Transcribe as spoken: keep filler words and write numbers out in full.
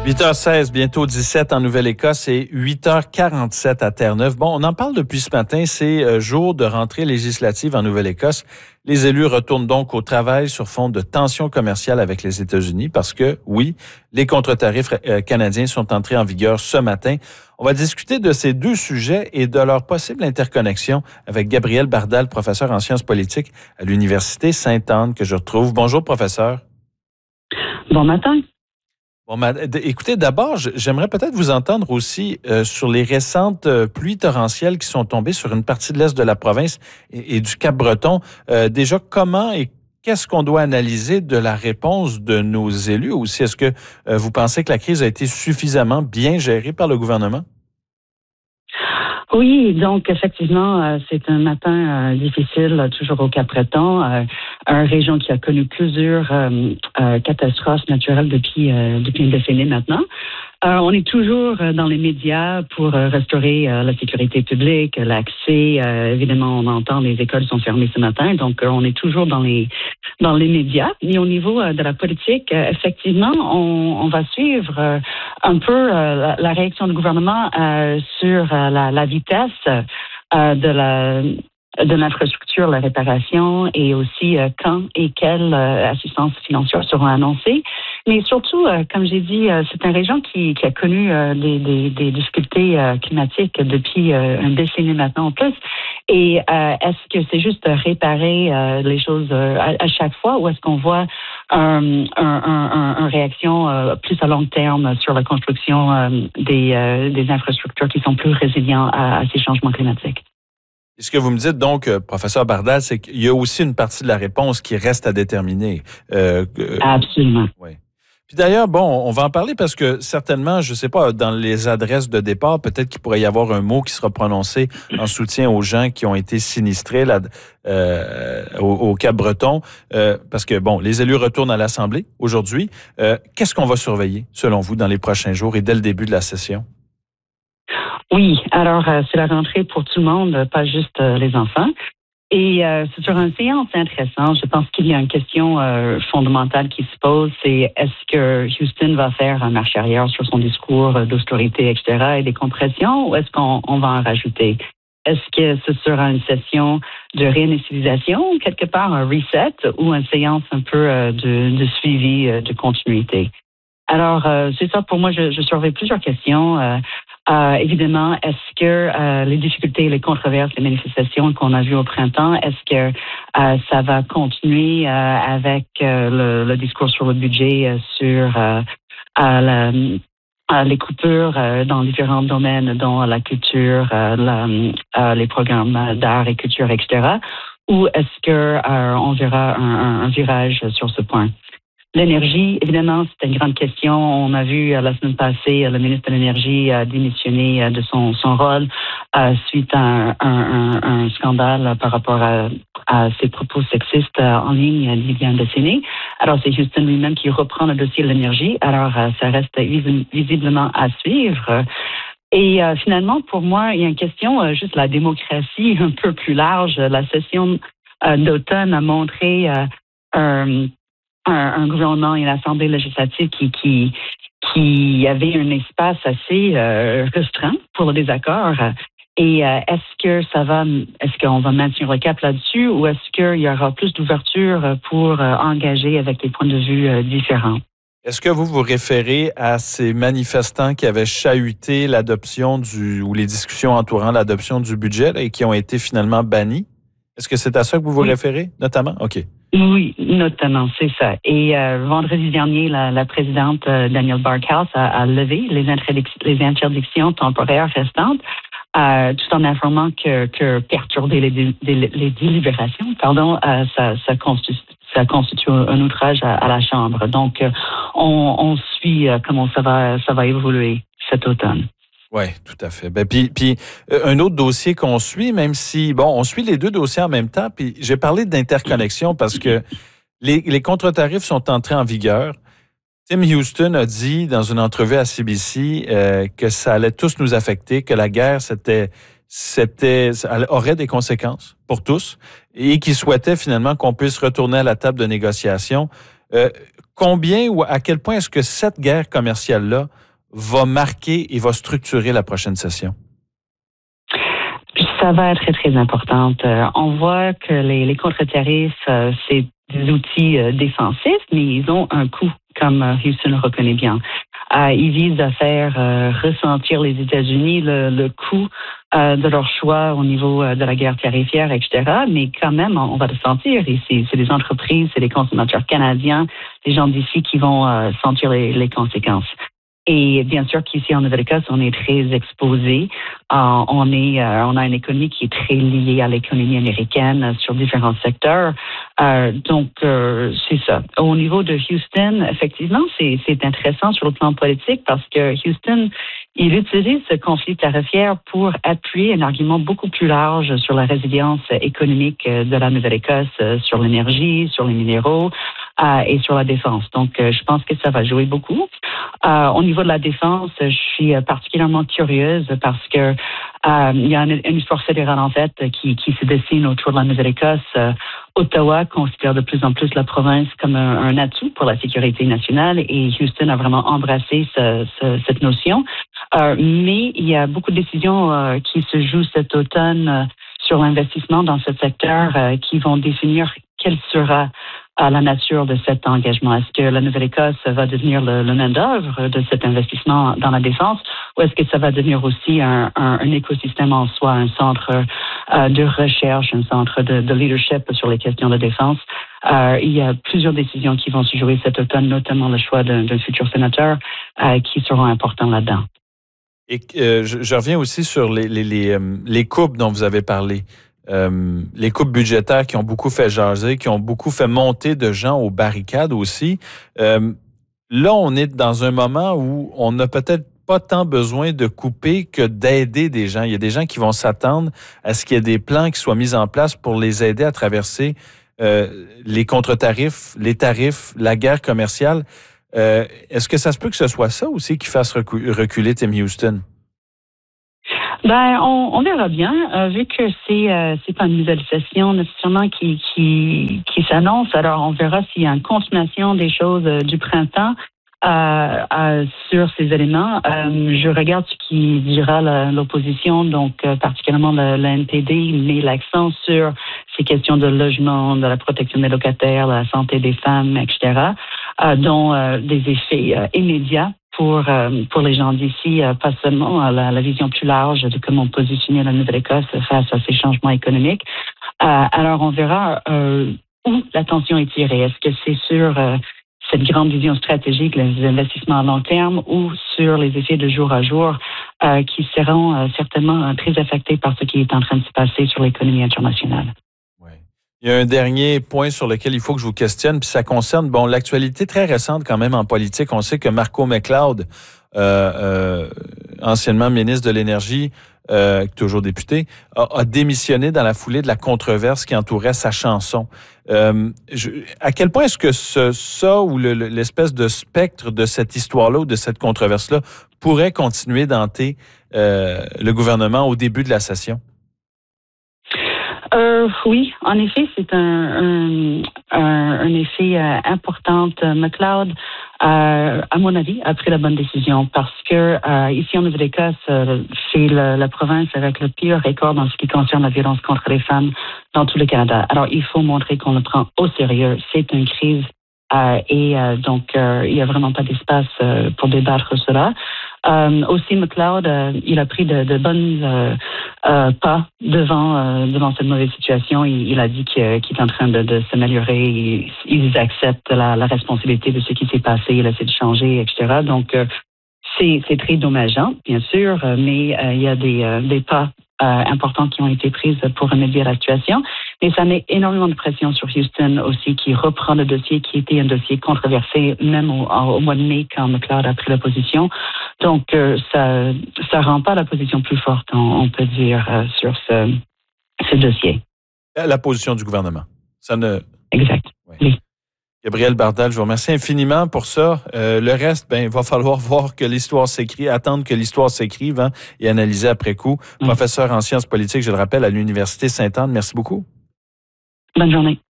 huit heures seize, bientôt dix-sept en Nouvelle-Écosse et huit heures quarante-sept à Terre-Neuve. Bon, on en parle depuis ce matin, c'est euh, jour de rentrée législative en Nouvelle-Écosse. Les élus retournent donc au travail sur fond de tensions commerciales avec les États-Unis parce que, oui, les contre-tarifs euh, canadiens sont entrés en vigueur ce matin. On va discuter de ces deux sujets et de leur possible interconnexion avec Gabriel Bardal, professeur en sciences politiques à l'Université Sainte-Anne, que je retrouve. Bonjour, professeur. Bon matin. Bon, écoutez, d'abord, j'aimerais peut-être vous entendre aussi euh, sur les récentes euh, pluies torrentielles qui sont tombées sur une partie de l'est de la province et, et du Cap-Breton. Euh, déjà, comment et qu'est-ce qu'on doit analyser de la réponse de nos élus aussi? Est-ce que euh, vous pensez que la crise a été suffisamment bien gérée par le gouvernement? Oui, donc effectivement, euh, c'est un matin euh, difficile, euh, toujours au Cap-Breton, euh, une région qui a connu plusieurs euh, euh, catastrophes naturelles depuis euh, depuis une décennie maintenant. Euh, on est toujours dans les médias pour euh, restaurer euh, la sécurité publique, l'accès. Euh, évidemment, on entend les écoles sont fermées ce matin, donc euh, on est toujours dans les dans les médias. Et au niveau euh, de la politique, euh, effectivement, on, on va suivre euh, un peu euh, la, la réaction du gouvernement euh, sur euh, la, la vitesse euh, de la de l'infrastructure, la réparation et aussi euh, quand et quelle euh, assistance financière seront annoncées. Mais surtout, euh, comme j'ai dit, euh, c'est une région qui, qui a connu euh, des, des, des difficultés euh, climatiques depuis euh, une décennie maintenant en plus. Et euh, est-ce que c'est juste réparer euh, les choses euh, à, à chaque fois ou est-ce qu'on voit un, un, un, un réaction euh, plus à long terme sur la construction euh, des, euh, des infrastructures qui sont plus résilientes à, à ces changements climatiques? Et ce que vous me dites donc, professeur Bardal, c'est qu'il y a aussi une partie de la réponse qui reste à déterminer. Euh, Absolument. Oui. Puis d'ailleurs, bon, on va en parler parce que certainement, je ne sais pas, dans les adresses de départ, peut-être qu'il pourrait y avoir un mot qui sera prononcé en soutien aux gens qui ont été sinistrés là, euh, au, au Cap-Breton. Euh, parce que, bon, les élus retournent à l'Assemblée aujourd'hui. Euh, qu'est-ce qu'on va surveiller, selon vous, dans les prochains jours et dès le début de la session? Oui, alors euh, c'est la rentrée pour tout le monde, pas juste euh, les enfants. Et euh, c'est sur une séance intéressante. Je pense qu'il y a une question euh, fondamentale qui se pose, c'est est-ce que Houston va faire un marche arrière sur son discours d'austérité, et cetera, et des compressions, ou est-ce qu'on on va en rajouter? Est-ce que ce sera une session de réinitialisation, quelque part un reset, ou une séance un peu euh, de, de suivi, euh, de continuité? Alors, euh, c'est ça, pour moi, je, je surveille plusieurs questions. Euh, Euh, évidemment, est-ce que euh, les difficultés, les controverses, les manifestations qu'on a vues au printemps, est-ce que euh, ça va continuer euh, avec euh, le, le discours sur le budget, euh, sur euh, euh, la, euh, les coupures euh, dans différents domaines, dont la culture, euh, la, euh, les programmes d'art et culture, et cetera, ou est-ce que euh, on verra un, un, un virage sur ce point? L'énergie, évidemment, c'est une grande question. On a vu euh, la semaine passée, euh, le ministre de l'Énergie a démissionné euh, de son, son rôle euh, suite à un, un, un scandale euh, par rapport à, à ses propos sexistes euh, en ligne il y a une décennie. Alors, c'est Houston lui-même qui reprend le dossier de l'énergie. Alors, euh, ça reste vis- visiblement à suivre. Et euh, finalement, pour moi, il y a une question, euh, juste la démocratie un peu plus large. La session euh, d'automne a montré euh, un Un, un gouvernement et une assemblée législative qui, qui, qui avait un espace assez euh, restreint pour le désaccord. Et euh, est-ce que ça va, est-ce qu'on va maintenir le cap là-dessus ou est-ce qu'il y aura plus d'ouverture pour euh, engager avec des points de vue euh, différents? Est-ce que vous vous référez à ces manifestants qui avaient chahuté l'adoption du ou les discussions entourant l'adoption du budget là, et qui ont été finalement bannis? Est-ce que c'est à ça que vous vous oui. référez, notamment? OK. Oui, notamment, c'est ça. Et euh, vendredi dernier, la, la présidente euh, Danielle Barkhouse a, a levé les, interdic- les interdictions temporaires restantes, euh, tout en informant que, que perturber les, dé- les, les délibérations, pardon, euh, ça, ça, constitue, ça constitue un outrage à, à la Chambre. Donc, euh, on, on suit euh, comment ça va, ça va évoluer cet automne. Oui, tout à fait. Ben, puis, puis euh, un autre dossier qu'on suit, même si, bon, on suit les deux dossiers en même temps, puis j'ai parlé d'interconnexion parce que les, les contre-tarifs sont entrés en vigueur. Tim Houston a dit dans une entrevue à C B C euh, que ça allait tous nous affecter, que la guerre, c'était, c'était, ça aurait des conséquences pour tous et qu'il souhaitait finalement qu'on puisse retourner à la table de négociation. Euh, combien ou à quel point est-ce que cette guerre commerciale-là va marquer et va structurer la prochaine session? Ça va être très, très importante. Euh, on voit que les, les contre-tarifs, euh, c'est des outils euh, défensifs, mais ils ont un coût, comme euh, Houston le reconnaît bien. Euh, ils visent à faire euh, ressentir les États-Unis le, le coût euh, de leur choix au niveau euh, de la guerre tarifaire, et cetera. Mais quand même, on, on va le sentir. Et c'est, c'est les entreprises, c'est les consommateurs canadiens, les gens d'ici qui vont euh, sentir les, les conséquences. Et bien sûr qu'ici en Nouvelle-Écosse, on est très exposé. Euh, on est, euh, on a une économie qui est très liée à l'économie américaine euh, sur différents secteurs. Euh, donc euh, c'est ça. Au niveau de Houston, effectivement, c'est, c'est intéressant sur le plan politique parce que Houston, il utilise ce conflit tarifaire pour appuyer un argument beaucoup plus large sur la résilience économique de la Nouvelle-Écosse, euh, sur l'énergie, sur les minéraux. Euh, et sur la défense. Donc, euh, je pense que ça va jouer beaucoup. Euh, au niveau de la défense, je suis particulièrement curieuse parce que euh, il y a une, une histoire fédérale en fait qui, qui se dessine autour de la Nouvelle-Écosse. Euh, Ottawa considère de plus en plus la province comme un, un atout pour la sécurité nationale et Houston a vraiment embrassé ce, ce, cette notion. Euh, mais il y a beaucoup de décisions euh, qui se jouent cet automne euh, sur l'investissement dans ce secteur euh, qui vont définir quelle sera à la nature de cet engagement. Est-ce que la Nouvelle-Écosse va devenir le, le main-d'œuvre de cet investissement dans la défense ou est-ce que ça va devenir aussi un, un, un écosystème en soi, un centre euh, de recherche, un centre de, de leadership sur les questions de défense? Euh, il y a plusieurs décisions qui vont se jouer cet automne, notamment le choix d'un, d'un futur sénateur euh, qui seront importants là-dedans. Et euh, je, je reviens aussi sur les, les, les, euh, les coupes dont vous avez parlé. Euh, les coupes budgétaires qui ont beaucoup fait jaser, qui ont beaucoup fait monter de gens aux barricades aussi. Euh, là, on est dans un moment où on n'a peut-être pas tant besoin de couper que d'aider des gens. Il y a des gens qui vont s'attendre à ce qu'il y ait des plans qui soient mis en place pour les aider à traverser euh, les contre-tarifs, les tarifs, la guerre commerciale. Euh, est-ce que ça se peut que ce soit ça aussi qui fasse recu- reculer Tim Houston? Ben, on, on verra bien, euh, vu que c'est euh, c'est pas une nouvelle session nécessairement qui qui qui s'annonce. Alors, on verra s'il y a une continuation des choses euh, du printemps euh, euh, sur ces éléments. Euh, je regarde ce qui dira la, l'opposition, donc euh, particulièrement le, le N P D, met l'accent sur ces questions de logement, de la protection des locataires, de la santé des femmes, et cetera, euh, dont euh, des effets euh, immédiats. Pour, euh, pour les gens d'ici, euh, pas seulement euh, la, la vision plus large de comment positionner la Nouvelle-Écosse face à ces changements économiques. Euh, alors, on verra euh, où l'attention est tirée. Est-ce que c'est sur euh, cette grande vision stratégique, les investissements à long terme, ou sur les effets de jour à jour euh, qui seront euh, certainement euh, très affectés par ce qui est en train de se passer sur l'économie internationale? Il y a un dernier point sur lequel il faut que je vous questionne, puis ça concerne bon l'actualité très récente quand même en politique. On sait que Marco McLeod, euh, euh, anciennement ministre de l'Énergie, euh, toujours député, a, a démissionné dans la foulée de la controverse qui entourait sa chanson. Euh, je, à quel point est-ce que ce, ça ou le, l'espèce de spectre de cette histoire-là ou de cette controverse-là pourrait continuer d'hanter euh, le gouvernement au début de la session? Euh, oui, en effet, c'est un, un, un, un effet euh, important. McLeod, euh, à mon avis, a pris la bonne décision parce que euh, ici en Nouvelle-Écosse, euh, c'est la, la province avec le pire record dans ce qui concerne la violence contre les femmes dans tout le Canada. Alors, il faut montrer qu'on le prend au sérieux. C'est une crise euh, et euh, donc euh, il n'y a vraiment pas d'espace euh, pour débattre cela. Euh, aussi, McLeod, euh, il a pris de, de bonnes euh, euh, pas devant euh, devant cette mauvaise situation. Il, il a dit qu'il, qu'il est en train de, de s'améliorer. Il, ils acceptent la, la responsabilité de ce qui s'est passé. Il essaie de changer, et cetera. Donc, euh, c'est, c'est très dommageant, bien sûr, mais euh, il y a des, euh, des pas euh, importants qui ont été pris pour remédier à la situation. Mais ça met énormément de pression sur Houston aussi, qui reprend le dossier qui était un dossier controversé, même au, au mois de mai, quand McLeod a pris la position. Donc, euh, ça ça rend pas la position plus forte, on, on peut dire, euh, sur ce, ce dossier. La position du gouvernement. Ça ne... Exact, ouais. Oui. Gabrielle Bardal, je vous remercie infiniment pour ça. Euh, le reste, ben, il va falloir voir que l'histoire s'écrit, attendre que l'histoire s'écrive hein, et analyser après coup. Oui. Professeur en sciences politiques, je le rappelle, à l'Université Sainte-Anne. Merci beaucoup. Bonne journée.